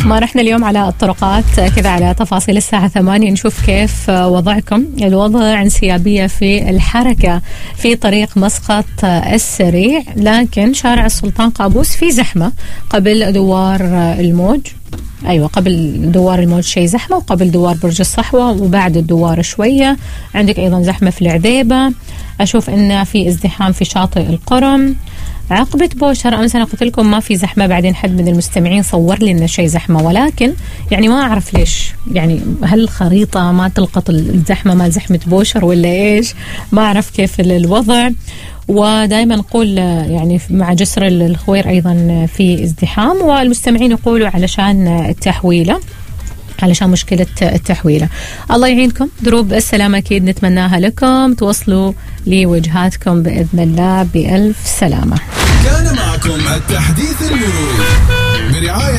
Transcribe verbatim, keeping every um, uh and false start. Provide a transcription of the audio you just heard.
ما رحنا اليوم على الطرقات كذا على تفاصيل الساعة ثمانية، نشوف كيف وضعكم. الوضع انسيابية في الحركة في طريق مسقط السريع، لكن شارع السلطان قابوس في زحمة قبل دوار الموج. أيوة قبل دوار الموج شيء زحمة، وقبل دوار برج الصحوة وبعد الدوار شوية. عندك أيضا زحمة في العذيبة، أشوف إن في ازدحام في شاطئ القرم. عقبة بوشر أمس أنا قلت لكم ما في زحمة، بعدين حد من المستمعين صور لي إنه شيء زحمة، ولكن يعني ما أعرف ليش، يعني هل الخريطة ما تلقط الزحمة ما زحمة بوشر ولا إيش؟ ما أعرف كيف الوضع. ودائما نقول يعني مع جسر الخوير أيضا في ازدحام، والمستمعين يقولوا علشان التحويلة، علشان مشكلة التحويلة. الله يعينكم، دروب السلامة أكيد نتمناها لكم، توصلوا لوجهاتكم بإذن الله بألف سلامة. كان معكم التحديث المروري برعاية